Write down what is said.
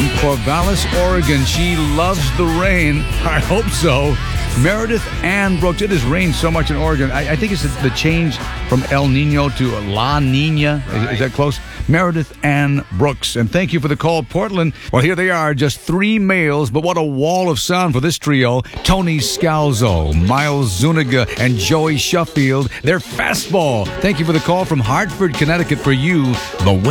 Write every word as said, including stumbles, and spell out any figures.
from Corvallis, Oregon. She loves the rain. I hope so. Meredith Ann Brooks. It has rained so much in Oregon. I, I think it's the change from El Nino to La Nina. Is, is that close? Meredith Ann Brooks. And thank you for the call, Portland. Well, here they are, just three males, but what a wall of sound for this trio. Tony Scalzo, Miles Zuniga, and Joey Sheffield. They're fastball. Thank you for the call from Hartford, Connecticut for you. The